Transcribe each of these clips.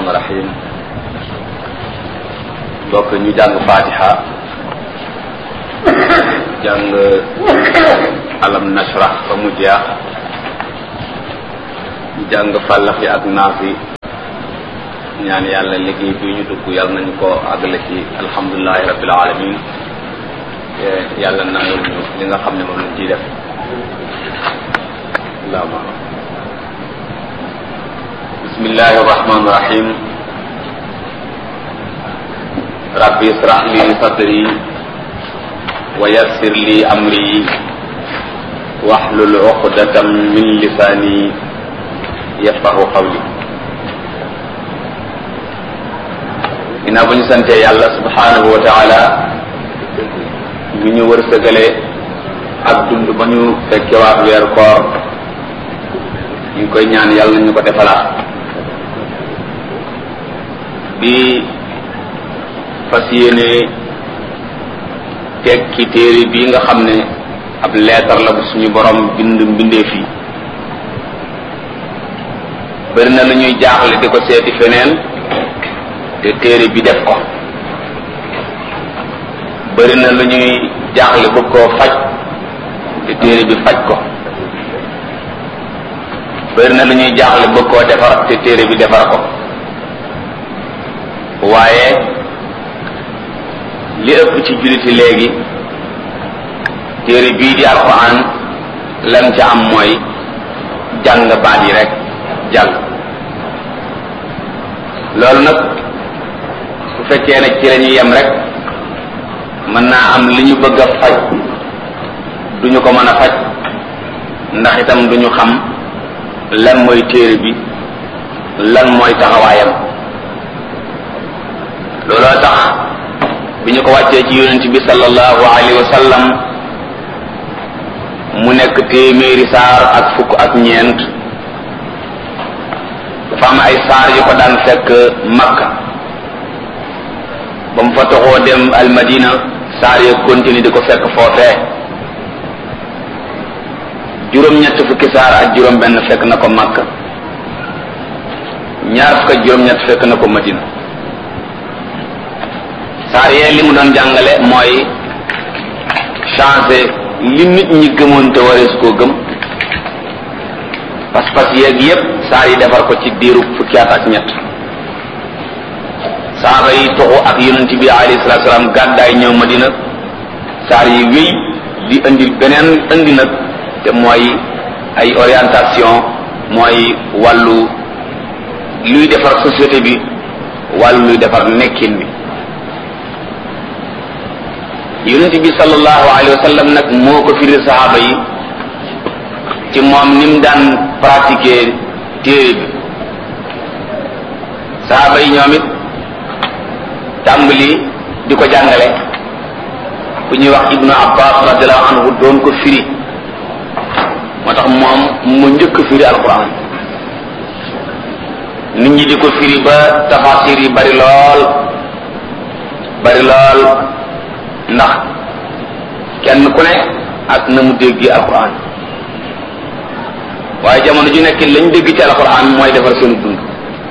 rahmaani rahim. Bokk ñu jàng Fatiha jàng alam nashrah ba mu jeex ñu jàng Falaq ak Naas yi ñaan yàlla liggéey bi ñu dugg yàlla nañu ko àggale ci alhamdulillahi rabbil alamin yàlla nangul ñu li nga xam ne moom lañ ciy def. bismillahi rahmaani rahim. rabbi israh li sadri wa yassir li amri wahlul uqdatam min lisani yafqahu qawli. ginnaaw ba ñu santee yàlla subhanahu wa taala ñu ñu wërsëgale ak dund ba ñu fekkewaat weer koor ñu ngi koy ñaan yàlla nañu ko defalaat di fas yéene tekki téere bii nga xam ne ab leetar la bu suñu borom bind mbindeef yi. bëri na lu ñuy jaaxle di ko seeti feneen te téere bi def ko. bëri na lu ñuy jaaxle bëgg koo faj te téere bi faj ko. bëri na lu ñuy jaaxle bëgg koo defar te téere bi defar ko. waaye li ëpp ci julliti léegi téere bii di alquran lan ca am mooy jàng baat yi rek jàng. loolu nag bu fekkee ne ci la ñuy yem rek mën naa am li ñu bëgg a faj duñu ko mën a faj ndax itam duñu xam lan mooy téere bi lan mooy taxawaayam. looloo tax bi ñu ko wàccee ci yonent bi sallallahu alayhi wa sallam mu nekk téeméeri saar ak fukk ak ñeent dafa am ay saar yu ko daan fekk Makka ba mu fa toxoo dem almadina saar ya continue di ko fekk foofee. juróom-ñett fukki saar ak juróom-benn fekk na ko Makka, ñaar fukk ak juróom-ñett fekk na ko Madina. saar yee li mu doon jàngale mooy changer li nit ñi gëmoon te warees koo gëm pas-pas yeeg yépp saar yi defar ko ci diiru fukki at ak ñett. saaba yi toxu ak yonent bi alayhi salaatu salaam gàddaay ñëw Madina saar yi wéy di indi beneen indi nag te mooy ay orientation mooy wàllu luy defar société bi wàllu luy defar nekkin bi. yonent bi sallallahu alayhi wa sallam nag moo ko firi saxaaba yi ci moom ni mu daan pratiquer téere bi. saxaaba yi ñoom it tàmbali di ko jàngale ku ñuy wax Ibnu Abbas radiyallahu anhu doon ko firi moo tax moom mu njëkk firi alquran. nit ñi di ko firi ba tafasir yi bari lool ndax kenn ku ne ak na mu dégg alquran waaye jamono ju nekk lañ dégg ci alquran mooy defar seenu dund.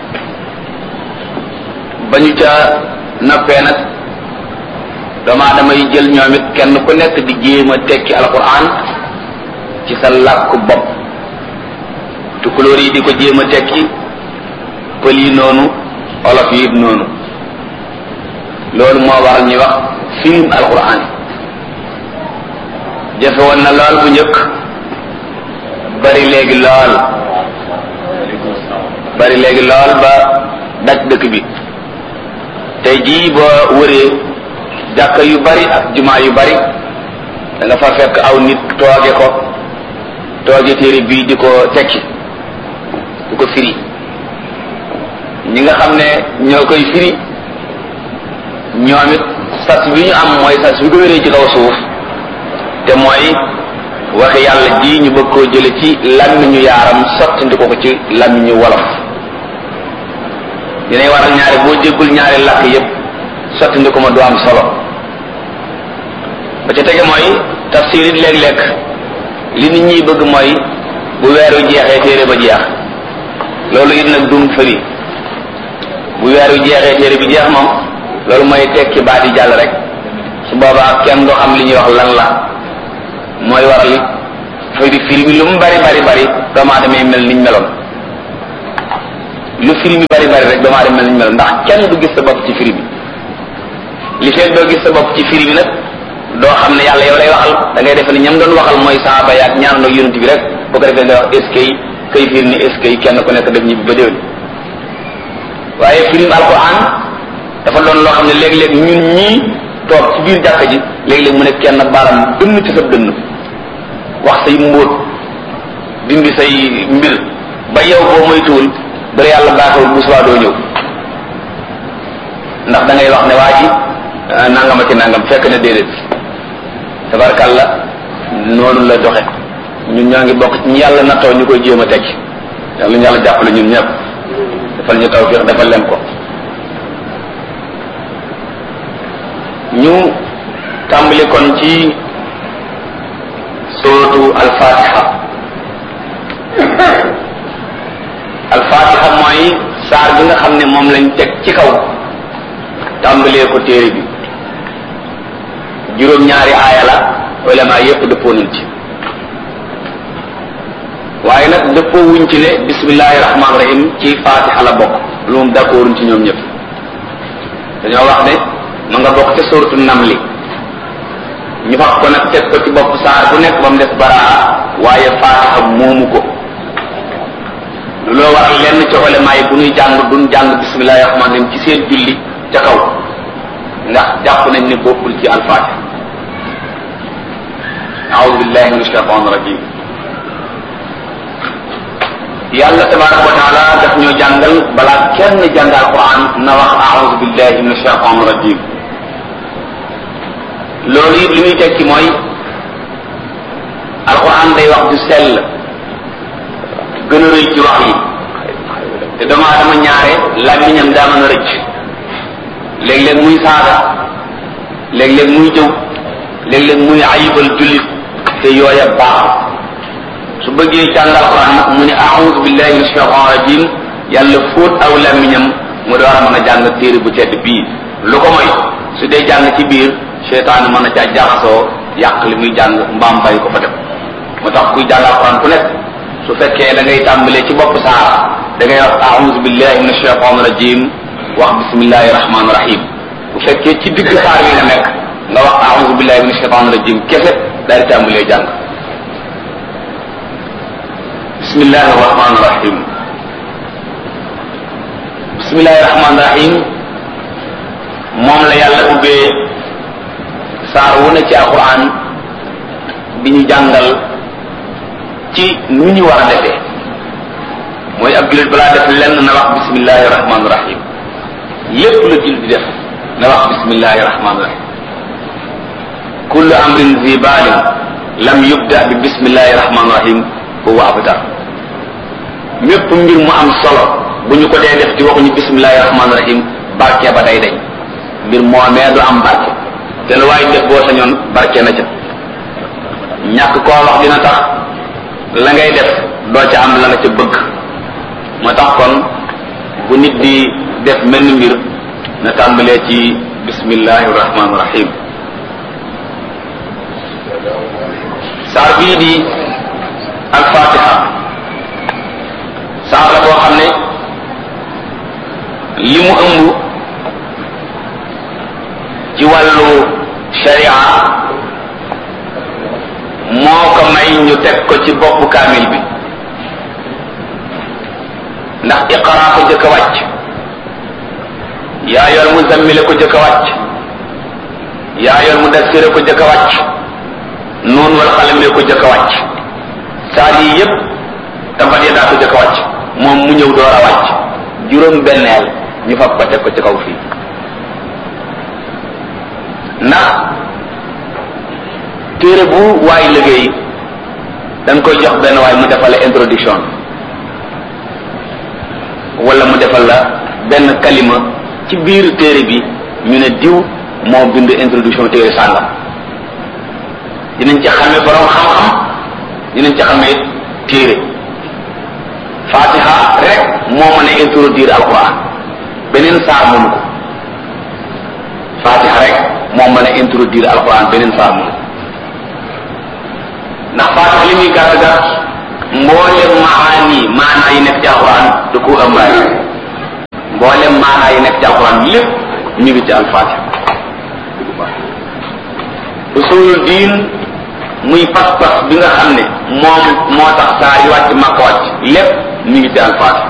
ba ñu ca noppee nag doomu aadama yi jël ñoom it kenn ku nekk di jéem a tekki alquran ci sa làkku bopp. tukulóor yi di ko jéem a tekki, pël yi noonu, olof yi noonu. loolu moo waral ñuy wax film alquran. jafe woon na lool bu njëkk, bari léegi lool ba daj dëkk bi. tey jii boo wëree jàkka yu bari ak jumaa yu bari da nga fa fekk aw nit tooge téere bii di ko tekki di ko firi. ñi nga xam ne ñoo koy firi ñoom it sas bi ñu am mooy sas bi ko wéree ci kaw suuf te mooy waxi yàlla ji ñu bëgg koo jële ci làmmiñu yaaram sottandi ko ci làmmiñu wolof. dinay waral ñaari boo jéggul ñaari làkk yépp sottandi ko ma du am solo. ba ca tege mooy tafsir it léeg-léeg li nit ñi bëgg mooy bu weeru jeexee téere ba jeex loolu it nag dum fëri bu weer wi jeexee téere bi jeex moom loolu mooy tekki baat yi jàll rek su boobaa kenn doo xam li ñuy wax lan la mooy waral dafay di film lu mu bari doomu aadama yi mel niñ meloon lu film yi bari rek doomu aadama mel niñ meloon ndax kenn du gis sa bopp ci film li fekk doo gis sa bopp ci film nag doo xam ne yàlla yow lay waxal da ngay defe ne ñam doon waxal mooy saaba yaak ñaan ak yonent bi rek boo ko defee nga wax est-ce que kay fiir ni est-ce que kenn ku nekk def ñibbi ba déwén waaye film alquran dafa doon loo xam ne léeg-léeg ñun ñii toog ci biir jàkka ji léeg-léeg mu ne kenn baaram dënn ci sa dënn wax say mbóot dindi say mbir ba yow boo moytuwul dara yàlla baaxewul bu subaa doo ñëw ndax da ngay wax ne waa ji nangam ak nangam fekk ne déedéet tabarkàlla noonu la doxe ñun ñoo ngi bokk ci ñi yàlla nattoo ñu koy jéem a tekki yàlla ñu yàlla jàppale ñun ñëpp defal ñu tawfiq defal leen ko ñu tàmbali kon ci suratu al-Fatiha al-Fatiha mooy saar bi nga xam ne moom lañ teg ci kaw tàmbalee ko téere bi juróom-ñaari aaya la ulama yépp dëppoo nañ ci waaye nag dëppoo wuñ ci ne bismillahi rahmaani rahim ci Fatiha la bokk lu moom d'accorduñ ci ñoom ñëpp dañoo wax ne ma nga bokk ca suratu namli ñu wax ko nag teg ko ci bopp saar bu nekk ba mu def baraa waaye Fatiha moomu ko loo waral lenn ci ulama yi bu ñuy jàng duñ jàng bismillahi rahmaani rahim ci seen julli ca kaw ndax jàpp nañ ne bokkul ci al-Fatiha a'udhu billahi minash shaitanir rajim yàlla tabaraka wa taala daf ñoo jàngal balaa kenn jàng alquran na wax a'udhu billahi minash shaitanir rajim loolu it li muy tekki mooy alquran day wax du sell gën a rëy ci wax yi te doomu aadama ñaare làmmiñam daa mën a rëcc léeg-léeg muy saaga léeg-léeg muy jëw léeg-léeg muy ayibal jullit te yooya baaxul su bëggee jàng alquran nag mu ne a'udhu billahi minash shaitanir rajim yàlla fóot aw làmmiñam mu door a mën a jàng téere bu tedd bii lu ko mooy su dee jàng ci biir seytaan mën na caa jaxasoo yàq li muy jàng mbaam bay ko fa def moo tax kuy jàng alquran ku nekk su fekkee da ngay tàmbalee ci bopp saar da ngay wax a'udhu billahi minash shaitanir rajim wax bismillahi rahmaani rahim bu fekkee ci digg saar bi nga nekk nga wax a'udhu billahi minash shaitanir rajim kese daal di tàmbalee jàng bismillahi rahmaani rahim bismillahi rahmaani rahim moom la yàlla ubbee saar wu ne ci alquran bi ñu jàngal ci nu ñu war a defee mooy ab jullit balaa def lenn na wax bismillahi rahmaani rahim lépp la jullit di def na wax bismillahi rahmaani rahim kullu amrin zi baalin lam yubda bi bismillahi rahmaani rahim huwa abtar mépp mbir mu am solo bu ñu ko dee def ci waxuñu bismillahi rahmaani rahim barke ba day dañ mbir moomee du am barke te lu waaye def boo sañoon barke na ca ñàkk koo wax dina tax la ngay def doo ca am la nga ca bëgg moo tax kon bu nit di def mel ni mbir na tàmbalee ci bismillahi rahmaani rahim saar bii di al-Fatiha saar la boo xam ne li mu ëmb ci wàllu sharia moo ko may ñu teg ko ci boppu kaamil bi ndax iqra ko jëkk a wàcc yaa ayyuhal muzammil ko jëkk a wàcc yaa ayyuhal mudassir ko jëkk a wàcc nuun wal qalam ko jëkk a wàcc saar yi yépp tabbat yadaa ko jëkk a wàcc moom mu ñëw door a wàcc juróom benneel ñu fab ko teg ko ci kaw fii ndax téere bu waay liggéey dañ koy jox benn waay mu defal la introduction wala mu defal la benn kalima ci biir téere bi ñu ne diw moo bind introduction téere sàngam dinañ ci xamee borom xam-xam dinañ ci xamee téere Fatiha rek moo mën a introduire alquran beneen saar mënu ko Fatiha rek moo mën a introduire alquran beneen saar mënu ko ndax Fatiha li muy gàtt gàtt mboolem maanaa yi nekk ci alquran da ko ëmbaale mboolem maanaa yi nekk ci alquran lépp ñu ngi ci al-Fatiha. usulul diin muy pas-pas bi nga xam ne moom moo tax saa yi wàcc Makka wàcc lépp ñu ngi ci al-Fatiha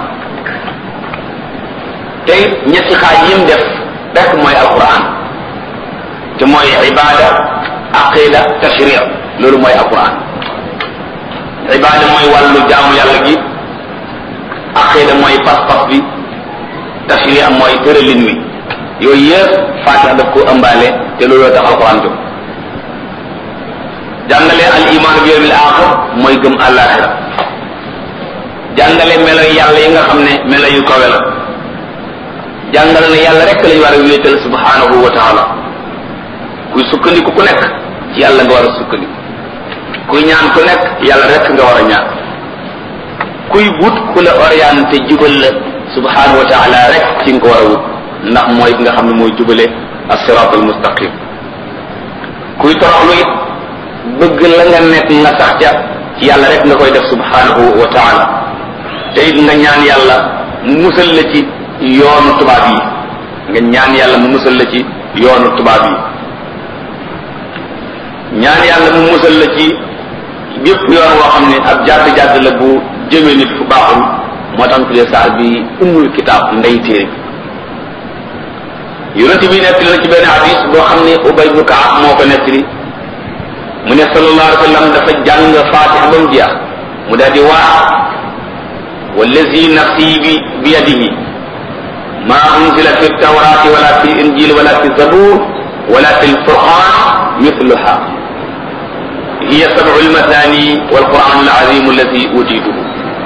te ñetti xaaj yim def rek mooy alquran te mooy ibada aqida tashri' loolu mooy alquran. ibada mooy wàllu jaamu yàlla gi aqida mooy pas-pas bi tashri' mooy tëralin wi yooyu yëpp Fatiha daf ko ëmbaale te looloo tax alquran jóg. jàngale al iman bi yawmil axir mooy gëm àllaaxira jàngale melo yàlla yi nga xam ne melo yu kawe la jàngale ne yàlla rek lañu war a wéetal subhanahu wa taala kuy sukkandiku ku nekk ci yàlla nga war a sukkandiku kuy ñaan ku nekk yàlla rek nga war a ñaan kuy wut ku la orienté jubal la subhanahu wa taala rek ci nga ko war a wut ndax mooy nga xam ne mooy jubale as-siraat al-mustaqim kuy toroxlu it bëgg la nga nekk nga sax ca ci yàlla rek nga koy def subhanahu wa taala te it nga ñaan yàlla mu musal la ci yoonu tubaab yi nga ñaan yàlla mu musal la ci yoonu tubaab yi ñaan yàlla mu musal la ci bépp yoon woo xam ne ab jàdd la bu jëmee nit fu baaxul moo tax tuddee saar bi ummul kitaab ndey téere bi yonent bi nettali na ci benn hadis boo xam ne Ubay ibn Ka'ab moo ko nettali mu ne sallallahu alayhi wa sallam dafa jàng Fatiha ba mu jeex mu daal di waa wallazi nafsi bi yadihi ma unzila fi tawrati wala fi injil wala fi zabur wala fi alfurqan mithluha hiya sab'u almathani walquran alazim allati utituhu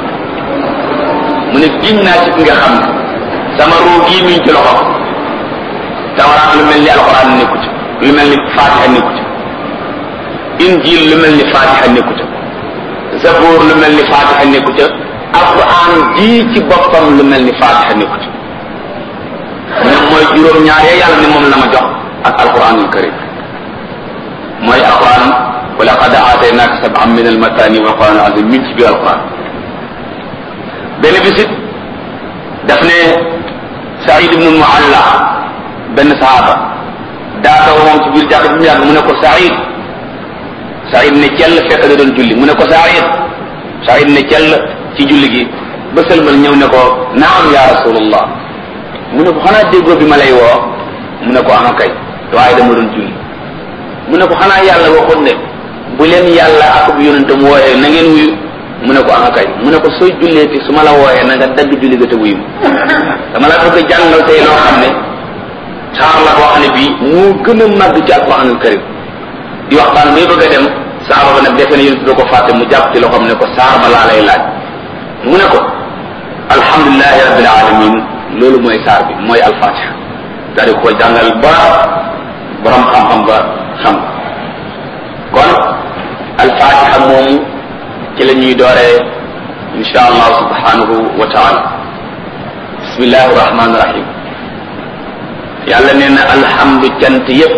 mu ne giñ naa ci ki nga xam ne sama ruu gii mi ngi ci loxo tawraat lu mel ni alquran nekku ci lu mel ni Fatiha nekku ci injil lu mel ni Fatiha nekku ca zabur lu mel ni Fatiha nekku ca alquran ji ci boppam lu mel ni Fatiha nekku ca ñoom mooy juróom ñaar ya yàlla ni moom la ma jox ak alquranul karim mooy alquran wa laqad aataynaka sab'an min almatani wal quran azim min ci biir alquran benn bisit daf ne Saïd ibn Mualla benn sahaaba daa taw moom ci biir jàkk bi mu yàgg mu ne ko Saïd ne cell fekk da doon julli mu ne ko Saïd ne cell ci julli gi ba sëlmal ñëw ne ko naam ya rasulullah mu ne ko xanaa déggoo bi ma lay woo mu ne ko ama kay waaye dama doon julli mu ne ko xanaa yàlla waxoon ne bu leen yàlla ak bu yonentam wooyee na ngeen wuyu mu ne ko ama kay mu ne ko sooy julleeti su ma la wooyee na nga dagg julli ga te wuyu dama la bëgg a jàngal tey loo xam ne saar la boo xam ne bii moo gën a màgg ci alquranul karim di waxtaan bay bëgg a dem saaba ba nag defe ne yonent doo ko fàtte mu jàpp ci loxoom ne ko saar ba laa lay laaj mu ne ko alhamdulilahi rabbil alamin loolu mooy saar bi mooy alfatiha daal di ko jàngal ba borom xam-xam ba xam kon alfatiha moomu ci la ñuy dooree insha allah subhanahu wa taala bismillahi rahmani rahim yàlla nee na alhamdu cant yépp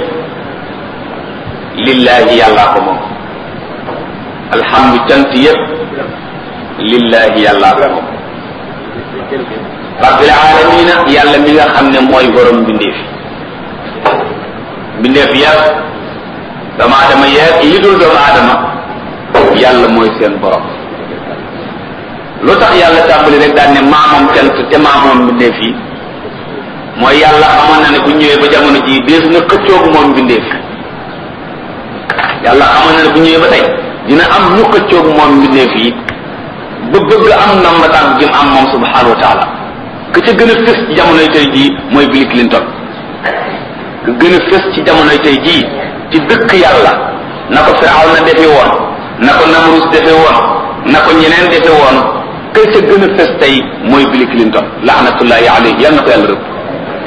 lillahi yàllaa ko moom alhamdu cant yépp lillahi yàllaa ko moom rabbil alamina yàlla mi nga xam ne mooy borom mbindeef mbindeef yépp doomu aadama yépp yi dul doomu aadama yàlla mooy seen borom lu tax yàlla tàmbali rek daan ne maamoom cant te maamoom mbindeef yi mooy yàlla xamoon na ne bu ñëwee ba jamono ji dees na xëccoogu moom mbindeef yàlla xamoon na ne bu ñëwee ba tey dina am ñu xëccoogu moom mbindeef yi ba bëgg am ndomba tànk gi mu am moom subhanahu wa taala ka ca gën a fës ci jamonoy tey jii mooy Bill Clinton ka gën a fës ci jamonoy tey jii ci dëkk yàlla na ko Firawna defe woon na ko Namrus defe woon na ko ñeneen defe woon ka ca gën a fës tey mooy Bill Clinton laanatullahi alayhi yal na ko yàlla rëbb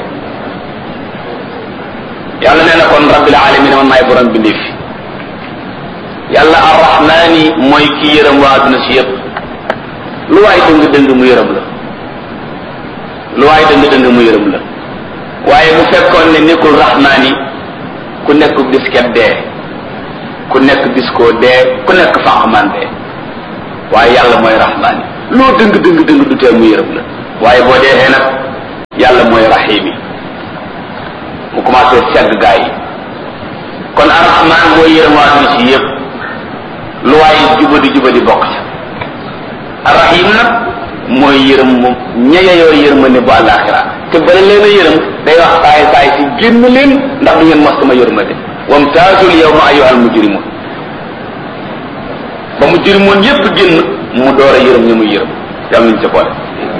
yàlla nee na kon rabbil alamin man maay borom bindee fi yàlla arrahmani mooy ki yërëm waa adduna si yëpp lu waay dëng dëng mu yërëm la lu waay dëng mu yërëm la. waaye bu fekkoon ne nekkul rahmaani ku nekk disket dee, ku nekk diskoo dee, ku nekk fàqman dee. waaye yàlla mooy rahmaani loo dëng du tee mu yërëm la. waaye boo deexee nag yàlla mooy rahimi mu commencé segg gaa yi. kon arrahman mooy yërëm waa dina si yëpp lu waaye jubadi bokk ca. arrahim nag mooy yërëm moom ñeyeyoo yërmande bu àllaaxira te bala leen a yërëm day wax saay si génn leen ndax du ngeen mos sama yërmande. wamtaazul yawma ayyuhal mujrimun ba mujrimoon yépp génn mu door a yërëm ñu muy yërëm yàlla nañ ca boole.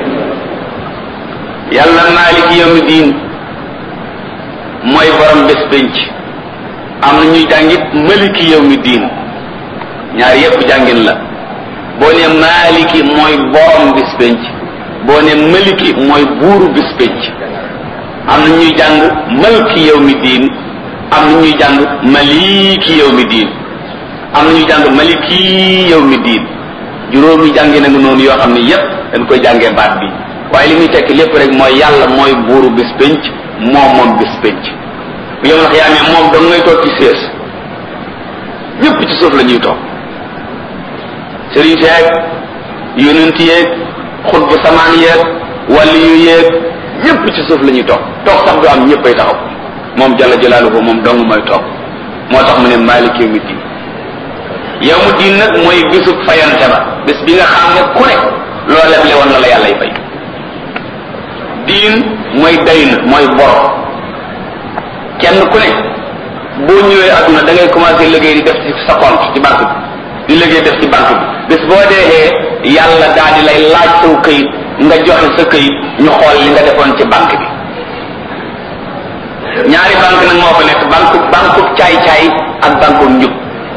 yàlla maaliki yawmi diin mooy borom bés penc. am na ñuy jàngit maliki yawmi diin ñaar yépp jàngin la. boo ne maaliki mooy borom bis penc, boo ne maliki mooy buuru bis penc. am na ñuy jàng malki yawmi diin, am na ñuy jàng maliki yawmi diin, am na ñuy jàng maliki yawmi diin. juróomi jàngi na nga noonu yoo xam ne yépp dañ koy jàngee baat bi waaye li muy tekki lépp rek mooy yàlla mooy buuru bis penc, moom bis penc. bu yow ndax yaa ne moom dong ngay toog ci sées ñëpp ci suuf la ñuy toog. sëriñ seeg yonent yeeg xutbu samaan yeeg wàlli yu yeeg ñëpp ci suuf la ñuy toog sax du am ñëppay taxaw. moom jalla jalaaluhu moom dong mooy toog. moo tax mu ne maalik yawmi diin. yawmu diin nag mooy bisub fayante ba, bés bi nga xam ne ku ne loo leble woon na la yàllay fay. diin mooy dayn mooy bor. kenn ku ne boo ñëwee adduna da ngay commencé liggéey di def ci sa compte ci banque bi di liggéey def ci banque bi bés boo deexee yàlla daal di lay laaj saw këyit nga joxe sa këyit ñu xool li nga defoon ci banque bi. ñaari banque nag moo fa nekk banque caay-caay ak banque njub.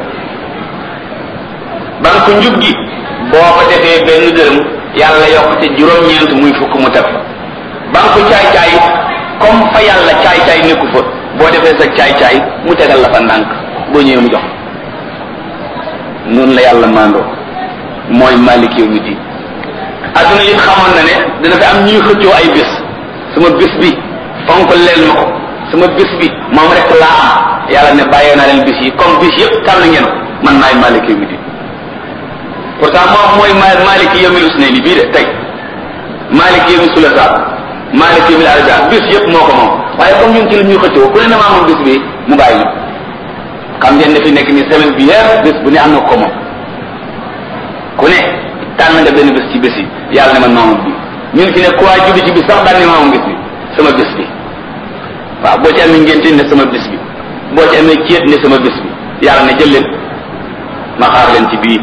banque njub gi boo fa defee benn dërëm yàlla yokk ci juróom-ñeent muy fukk mu teg fa. banque caay-caay comme fa yàlla caay-caay nekku fa boo defee sa caay-caay mu tegal la fa ndànk boo ñëwee mu jox. noonu la yàlla mandoo mooy malik yawmi diin. adduna yi xamoon na ne dina fi am ñuy xëccoo ay bés. sama bés bi fonk leen ma ko, sama bés bi moom rek laa am. yàlla ne bàyyee naa leen bés yi comme bés yëpp tànn ngeen man maay malik yawmi diin. pourtant moom mooy malik yawmil usnayni bii de tey malik yawmi sulaasa malik yawmil arba'a bés yëpp moo ko moom. waaye comme ñun ci la ñuy xëccoo ku ne na maa moom bés bi mu bàyyi ñu. xam ngeen ne fi nekk ni semaine bi yëpp bés bu ne am na ko moom. ku ne tànn nga benn bés ci bés yi yàlla ne man maamoom bi. ñun fi ne ku waa juddu ci bis sax daal ne maamoom bés bi sama bés bi. waaw boo ci amee ngénte ne sama bés bi, boo ci amee céet ne sama bés bi. yàlla ne jël leen ma xaar leen ci bii.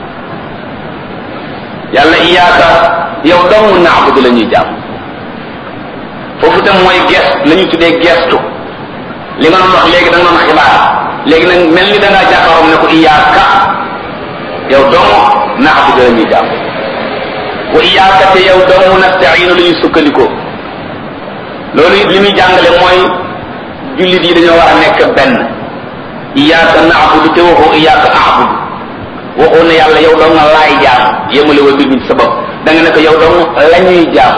yàlla iyaaka yow dong na'budu la ñuy jaam. foofu tam mooy la ñuy tuddee gestu. li nga doon wax léegi da nga doon xibaar léegi nag mel ni da ngaa jàkkaaroon ne ko iyaaka yow dong na'budu la ñuy jaam. wa iyaaka te yow dong nasta'iinu la ñuy sukkandikoo. loolu it li muy jàngale mooy jullit yi dañoo war a nekk benn. iyaaka na'budu te waxoo iyaaka a'budu. waxoo ne yàlla yow dong laay jaam yemale wa mbir mi ci sa bopp da nga ne ko yow dong la ñuy jaam.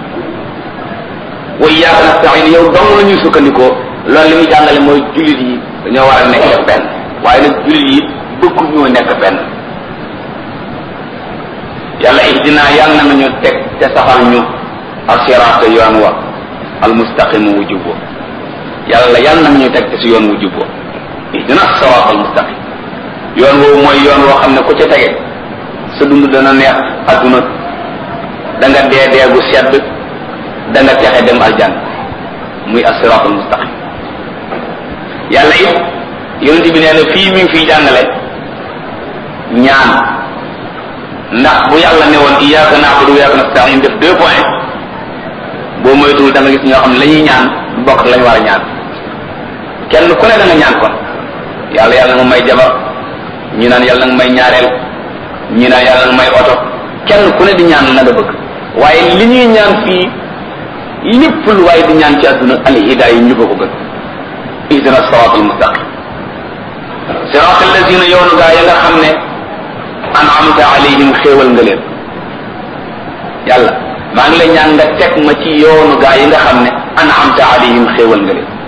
wa iyyaka nasta'in yow dong la ñuy sukkandikoo. loolu li muy jàngale mooy jullit yi dañoo war a nekk benn waaye nag jullit yi bëgg ñoo nekk benn. yàlla ihdina yàlla na ñu teg te saxal ñu as-sirata yoon wa al-mustaqim wu jubbo. yàlla na ñu teg te si yoon wu jubbo. ihdina as-sirata al-mustaqim yoon woowu mooy yoon woo xam ne ku ca tege sa dund dana neex adduna da nga dee gu sedd da nga texe dem aljanna muy as-siraatul mustaqim. yàlla it yonent bi nee na fii mi ngi fiy jàngale ñaan ndax bu yàlla ne woon iyyaaka na'budu wa iyyaaka nasta'iin def 2 points boo moytuwul da nga gis ñoo xam ne la ñuy ñaan du bokk la ñu war a ñaan. kenn ku ne da nga ñaan kon yàlla nga may jabar, ñi naan yàlla nga may ñaareel, ñi naan yàlla nga may oto. kenn ku ne di ñaan la nga bëgg waaye li ñuy ñaan fii lépp lu waaye di ñaan ci àdduna al-hidaaya yi ñu ko gën. ihdina siraatal mustaqim siraatal lazina yoonu gaa ya nga xam ne an'amta alayhim xéewal nga leen. yàlla maa ngi lay ñaan nga teg ma ci yoonu gaa yi nga xam ne an'amta alayhim xéewal nga leen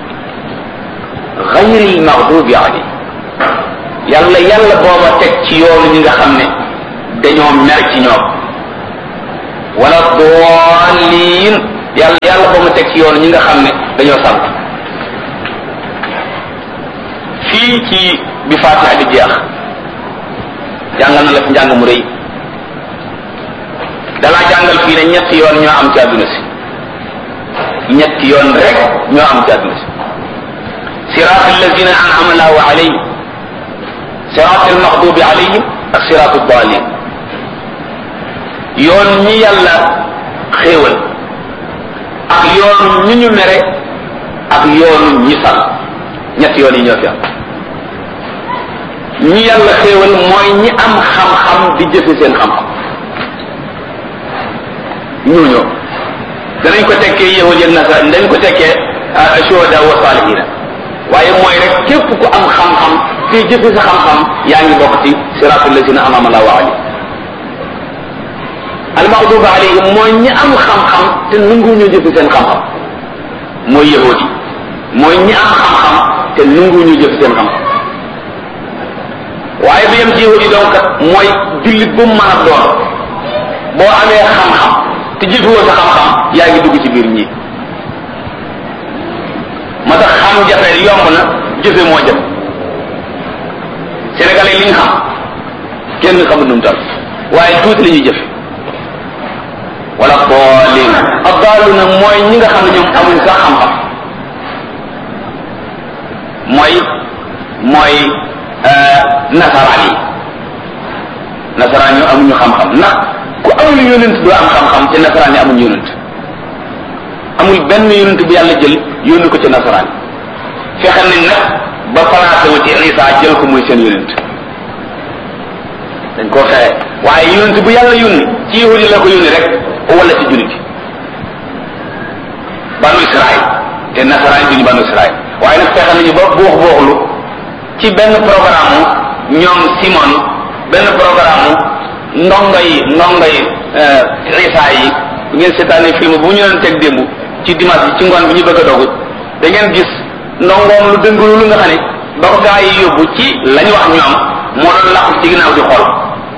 ghayril maghdubi alayhim yàlla booba teg ci yoonu ñi nga xam ne dañoo mer ci ñoom wala dallin yàlla booba teg ci yoonu ñi nga xam ne dañoo sant fii ci bi Faatiha di jeex jàngal na la fi njàng mu rëy dalaa jàngal fii ne ñetti yoon ñoo am ci àdduna si ñetti yoon rek ñoo am ci àdduna si siraatal lazina an'ama Allahu alayhim siraatal maxdubi alayhim ak siraatul daalin yoon ñi yàlla xéewal ak yoon ñi ñu mere ak yoon ñi sal ñetti yoon yi ñoo fi am ñi yàlla xéewal mooy ñi am xam-xam di jëfe seen xam-xam ñooñu danañ ko tekkee yahud ak nasara dañ ko tekkee shuhada wa salihina waaye mooy rek képp ku am xam-xam te jëfe sa xam-xam yaa ngi bokk ci siratul lazina an'ama Allahu alayhim al-maghdubi alayhim mooy ñi am xam-xam te nangu ñu jëfe seen xam-xam mooy yahud yi mooy ñi am xam-xam te nangu ñu jëfe seen xam-xam waaye bi yem ci yahud yi donc mooy jullit bu mu mën a doon boo amee xam-xam te jëfewoo sa xam-xam yaa ngi dugg ci biir ñi moo tax xam jafe yomb na jëfe moo jëm sénégalais li ñu xam kenn xamul nu mu toll waaye tuuti la ñuy jëfe wala boolin abdaluna mooy ñi nga xam ne ñoom amuñ sax xam-xam mooy nasaraan yi amuñu xam-xam ndax ku amul yonent doo am xam-xam te nasaraan yi amuñ yonent amul benn yonent bu yàlla jël yónni ko ci nasaraan yi fexe nañ nag ba placé wu ci Isa jël ko muy seen yonent dañ koo fexe waaye yonent bu yàlla yónni ci yahudi la ko yónni rek wala ci jullit banu Israël te nasaraan yi duñu banu Israël waaye nag fexe nañu ba buuxlu ci benn programme ñoom Simon benn programme ndongo yi Isa yi bu ngeen seetaanee film bu ñu leen teg démb ci dimanche bi ci ngoon bi ñu bëgg a dogu da ngeen gis ndongoom lu dëngulu lu nga xam ne ba ko gaa yi yóbbu ci lañu wax ñoom moo doon làqu ci ginnaaw di xool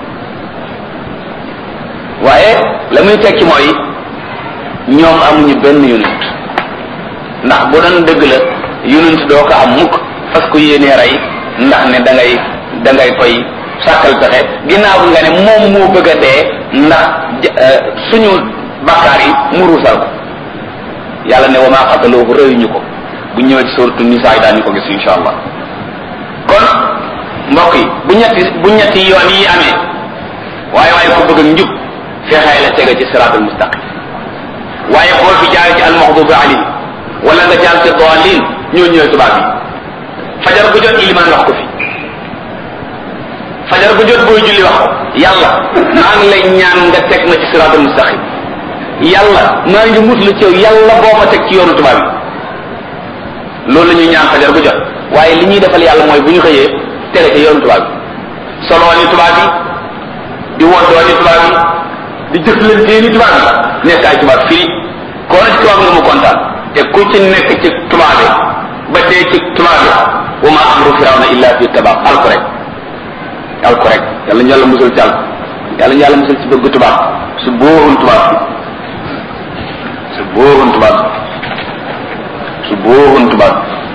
waaye la muy tekki mooy ñoom amuñu benn yonent ndax bu doon dëgg la yonent doo ko am mukk fas ko yéenee rey ndax ne da ngay koy sàkkal pexe ginnaaw bi nga ne moom moo bëgg a dee ndax suñu bakkaar yi mu ruusal ko yàlla ne wa maa qataluuhu rëyuñu ko bu ñëwee ci suuratu Nisaa daañu ko gis insha allah kon mbokk yi bu ñetti yoon yi amee waaye ko bëgg ak njub fexee la tege ci siraatul mustaqim waaye boo fi jaar ci al-maghdubi alayhim wala nga jaar ci daalliin ñooy tubaab yi fajar bu jot ilimaan wax ko fi fajar bu jot booy julli wax ko yàlla maa ngi lay ñaan nga teg ma ci siraatul mustaqim yàlla maa ngi muslu ci yow yàlla boo ma teg ci yoonu tubaab yi loolu la ñuy ñaan fajar bu jot waaye li ñuy defal yàlla mooy bu ñu xëyee tere ci yoonu tubaab yi soloo ni tubaab yi di woddoo ni tubaab yi di jëflantee ni tubaab yi nekk ay tubaab fii koo na ci tubaab nga mu kontaan te ku ci nekk ci tubaab yi ba dee ci tubaab yi wa ma amru firawna illa fi tabaab alko rek yàlla ñu yàlla musul ci alko yàlla ñu yàlla musul ci bëgg tubaab su bóorun tubaab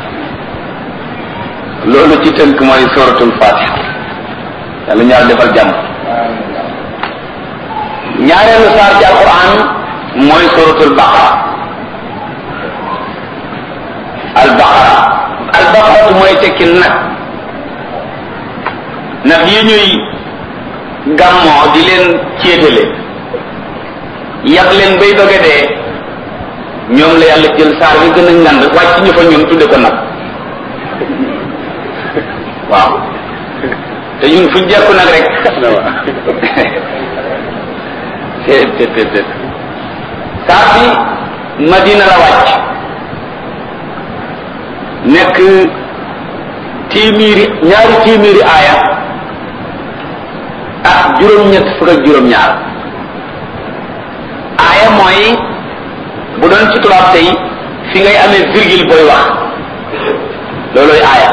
loolu ci tënk mooy suratul fatiha yàlla ñu yàlla defal jàmm ñaareelu saar ci alquran mooy suratul baqara albaqara mooy tekki nag yi ñuy gàmmoo di leen céetale yàq leen bay bëgg a dee ñoom la yàlla jël saar bi gën a ngand wàcc ñu fa ñun tudde ko nag waaw te ñun fuñ jekku nag rek saar bi Madina la wàcc nekk ñaari téeméeri aaya ak juróom-ñett fukk ak juróom-ñaar mooy bu doon ci tubaab tey fi ngay amee virgule booy wax loolooy aaya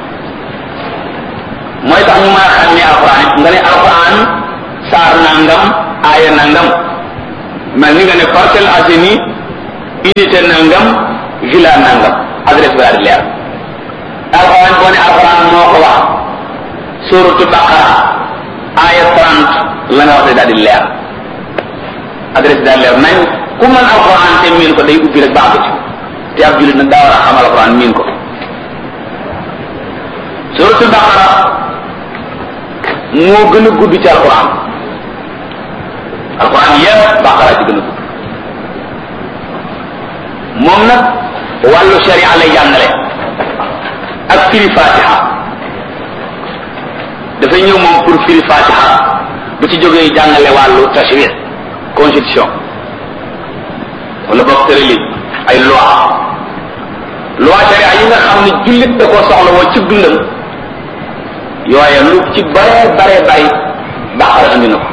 mooy tax ñu mën a xam ne alquran it nga ne alquran saar nangam aaya nangam mel ni nga ne Parcelles Assainies unité nangam villa nangam adresse bi daal di leer alquran boo ne alquran moo ko wax suratu Baqara aaya 30 la nga wax daal di leer adresse bi daal leer nañ ku mën alquran te miin ko day ubbi rek baax ci te ab jullit nag daa war a xam alquran miin ko suratu Baqara moo gën a gudd ci alquran yépp Baqara ci gën a gudd moom nag wàllu sharia lay jàngale ak firi fatiha dafay ñëw moom pour firi fatiha bu ci jógee jàngale wàllu tashric constitution wala boog tërali ay loi sharia yi nga xam ne jullit da koo soxla woo ci dundam yooye lu ci bare bari Baqara andi na ko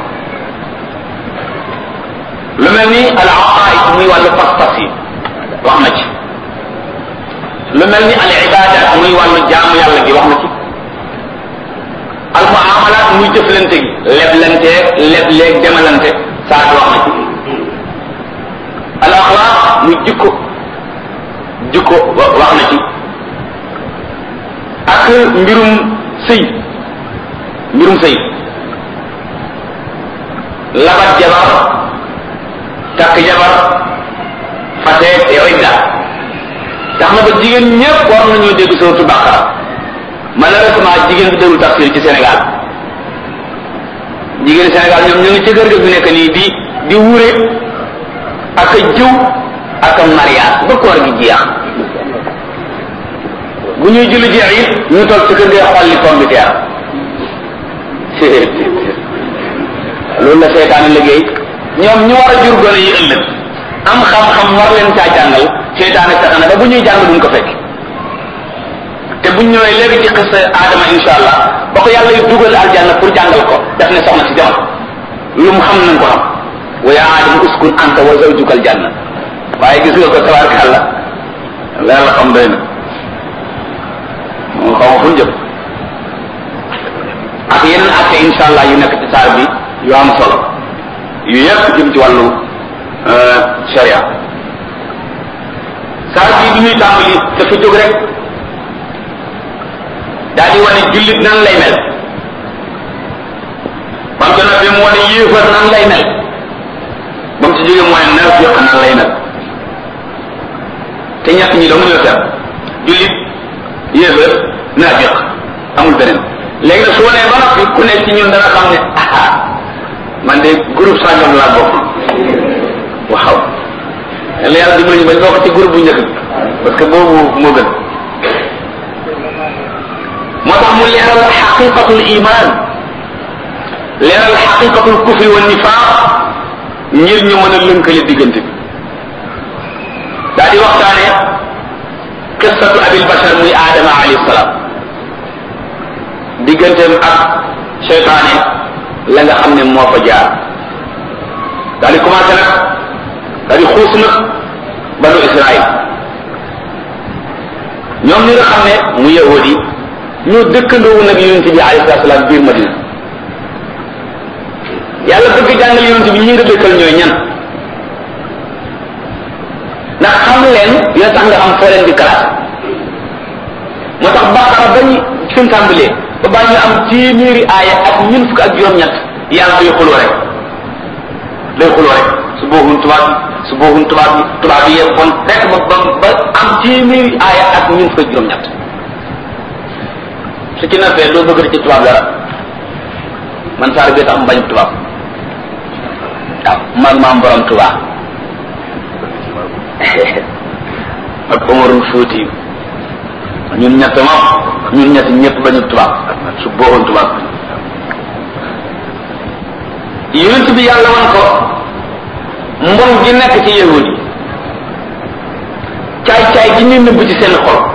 lu mel ni al aqaid muy wàllu pas-pas yi wax na ci lu mel ni al ibadat muy wàllu jaamu yàlla gi wax na ci al muamalat muy jëflante gi lebleeg demalante saa wax na ci al axlaq muy jikko wax na ci ak mbirum sëy labat jabar takk jabar fase te idda tax na ba jigéen ñépp war nañoo dégg suratu Baqara malheureusement jigéen bi déglu tafsir ci Sénégal jigéen Sénégal ñoom ñu ngi ci kër ga fi nekk nii di wure ak a jëw ak a mariage ba koor gi jeex bu ñuy julli jeex it ñu toog ci kër ga xolli pomme de terre loolu la seytaane liggéey ñoom ñu war a jur gone yi ëllëg am xam-xam war leen caa jàngal seytaane fexe na ba bu ñuy jàng duñ ko fekk te buñ ñëwee léegi ci xis Adama insha allah ba ko yàlla yu dugal aljanna pour jàngal ko daf ne soxna si jamono lu mu xam nañ ko xam wa yaa Adama uskun anta wa zawjuka aljanna waaye gis nga ko tabaarkalla leer la xam doy na moo xaw fu njëm ak yeneen acte insha allah yu nekk ci saar bi yu am solo yu yëpp jëm ci wàllu sharia saar bi bi ñuy tàmbali dafa jóg rek daal di wane jullit nan lay mel bam ca noppi mu wane yéefar nan lay mel bam ci jógee mu wane naafiq nan lay mel te ñett ñi dong ñoo seet jullit yéefar naafiq amul beneen léegi nag su wanee ba noppi ku nekk ci ñun dana xam ne aha man de groupe sangam laa bokk waaw la yàlla dimbali ñu bañ bokk ci groupe bu njëkk bi parce que boobu moo gën moo tax mu leeral xaqiqatul iman leeral xaqiqatul kufri wa nifaq ngir ñu mën a lënkale diggante bi daa di waxtaane qissatu abil bashar muy aadama alayhi salaam digganteem ak seytaane la nga xam ne moo fa jaar daal di commencé nag daal di xuus nag banu Israël ñoom ñi nga xam ne mu yahudi ñoo dëkkandoowu nag yonent bi alayhi salaam biir Madina yàlla bëgg jàngal yonent bi ñi nga dëkkal ñooy ñan ndax xam leen dina tax nga am foo leen di classe moo tax Baqara bañ fi mu tàmbalee ba baa ñu am téeméeri aaya ak ñun fukk ak juróom-ñett yàlla day xuloo rek su booxun tubaab yi yëpp bon rek ba am téeméeri aaya ak ñun fukk ak juróom-ñett su ci nappee doo bëgg ci tubaab dara man saar bi tax mu bañ tubaab waaw man maam borom tubaab ak Omarul Fuuti ñun ñett ñëpp bañu tubaab su booxoon tubaab yonent bi yàlla wan ko mbon gi nekk ci yahudi caay-caay gi ñu nëbb ci seen xol